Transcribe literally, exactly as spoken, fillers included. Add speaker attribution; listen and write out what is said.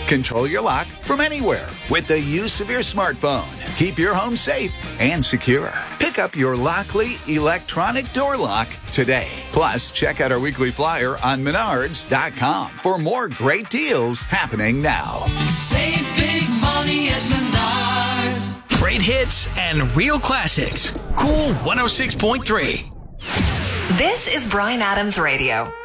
Speaker 1: Control your lock from anywhere with the use of your smartphone. Keep your home safe and secure. Pick up your Lockly electronic door lock today. Plus, check out our weekly flyer on menards dot com for more great deals happening now.
Speaker 2: Save big money at Menards.
Speaker 3: Great hits and real classics. Cool one oh six point three.
Speaker 4: This is Bryan Adams Radio.